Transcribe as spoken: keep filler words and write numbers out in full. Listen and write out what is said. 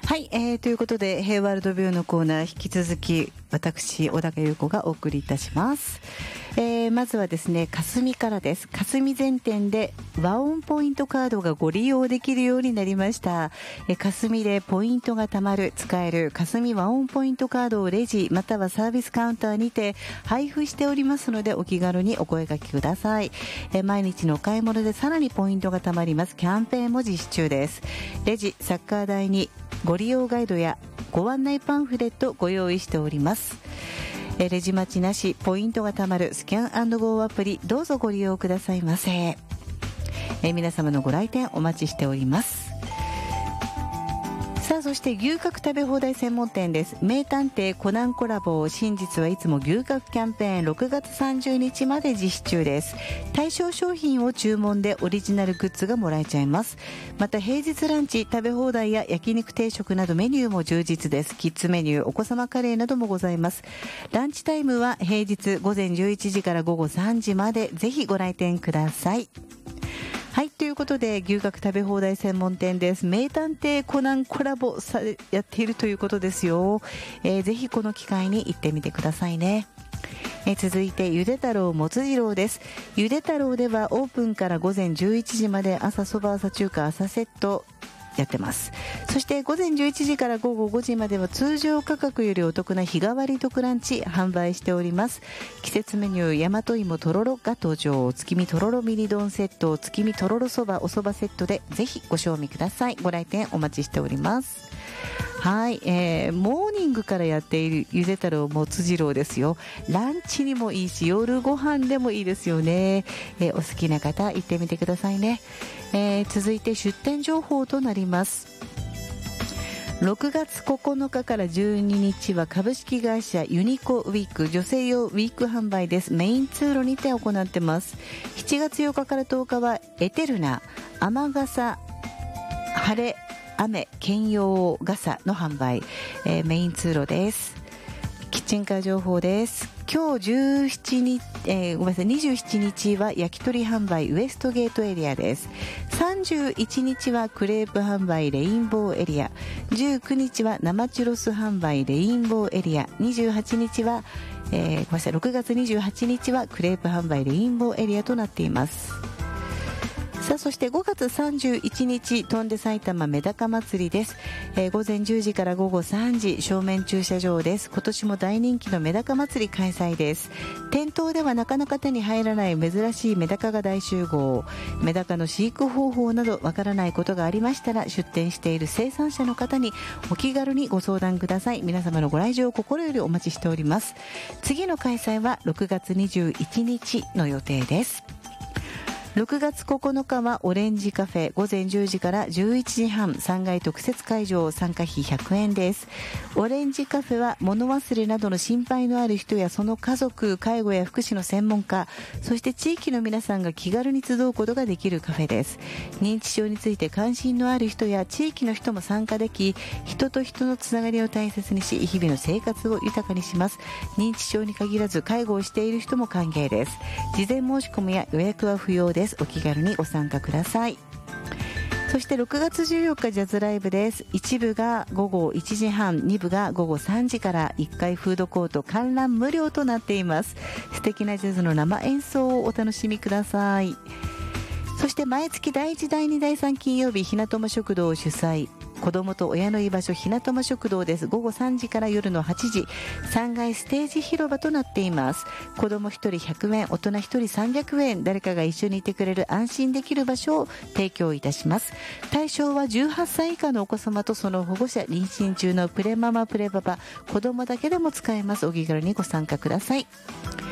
はい、えー、ということでヘイワールドビューのコーナー、引き続き私小高優子がお送りいたします。えー、まずはですね、霞からです。霞全店で和音ポイントカードがご利用できるようになりました。えー、霞でポイントが貯まる、使える霞和音ポイントカードをレジまたはサービスカウンターにて配布しておりますので、お気軽にお声掛けください。えー、毎日のお買い物でさらにポイントが貯まります。キャンペーンも実施中です。レジサッカー台にご利用ガイドやご案内パンフレットご用意しております。レジ待ちなし、ポイントが貯まるスキャン&ゴーアプリ、どうぞご利用くださいませ。え皆様のご来店お待ちしております。さあ、そして牛角食べ放題専門店です。名探偵コナンコラボ真実はいつも牛角キャンペーンろくがつさんじゅうにちまで実施中です。対象商品を注文でオリジナルグッズがもらえちゃいます。また平日ランチ食べ放題や焼肉定食などメニューも充実です。キッズメニュー、お子様カレーなどもございます。ランチタイムは平日ごぜんじゅういちじからごごさんじまで、ぜひご来店ください。はい、ということで牛角食べ放題専門店です。名探偵コナンコラボさやっているということですよ。えー、ぜひこの機会に行ってみてくださいね。えー、続いてゆで太郎もつ次郎です。ゆで太郎ではオープンからごぜんじゅういちじまで朝そば朝中華朝セットやってます。そしてごぜんじゅういちじからごごごじまでは通常価格よりお得な日替わり特ランチ販売しております。季節メニュー大和芋とろろが登場。月見とろろミニ丼セット、月見とろろそばおそばセットでぜひご賞味ください。ご来店お待ちしております。はい、えー、モーニングからやっているゆで太郎もつ次郎ですよ。ランチにもいいし夜ご飯でもいいですよね。えー、お好きな方行ってみてくださいね。えー、続いて出店情報となります。ろくがつここのかからじゅうににちは株式会社ユニコウィーク女性用ウィーク販売です。メイン通路にて行ってます。しちがつようかからとおかはエテルナ雨傘晴れ雨兼用傘の販売、えー、メイン通路です。キッチンカー情報です。今日じゅうしちにち、えー、ごめんなさいにじゅうしちにちは焼き鳥販売ウエストゲートエリアです。さんじゅういちにちはクレープ販売レインボーエリア、じゅうくにちは生チュロス販売レインボーエリア、にじゅうはちにちは、えー、ごめんなさいろくがつにじゅうはちにちはクレープ販売レインボーエリアとなっています。さあ、そしてごがつさんじゅういちにち飛んで埼玉メダカ祭りです。えー、午前じゅうじからごごさんじ正面駐車場です。今年も大人気のメダカ祭り開催です。店頭ではなかなか手に入らない珍しいメダカが大集合。メダカの飼育方法などわからないことがありましたら、出店している生産者の方にお気軽にご相談ください。皆様のご来場を心よりお待ちしております。次の開催はろくがつにじゅういちにちの予定です。ろくがつここのかはオレンジカフェ、午前じゅうじからじゅういちじはんさんがい特設会場、参加費ひゃくえんです。オレンジカフェは物忘れなどの心配のある人やその家族、介護や福祉の専門家、そして地域の皆さんが気軽に集うことができるカフェです。認知症について関心のある人や地域の人も参加でき、人と人のつながりを大切にし、日々の生活を豊かにします。認知症に限らず介護をしている人も歓迎です。事前申し込みや予約は不要です。お気軽にご参加ください。そしてろくがつじゅうよっかジャズライブです。いち部がごごいちじはん、に部がごごさんじからいっかいフードコート観覧無料となっています。素敵なジャズの生演奏をお楽しみください。そして毎月だいいちだいにだいさん金曜日、ひなとも食堂を主催、子供と親の居場所ひなとも食堂です。午後さんじから夜のはちじ、さんがいステージ広場となっています。子供ひとりひゃくえん、大人ひとりさんびゃくえん、誰かが一緒にいてくれる安心できる場所を提供いたします。対象はじゅうはっさい以下のお子様とその保護者、妊娠中のプレママプレパパ、子供だけでも使えます。お気軽にご参加ください。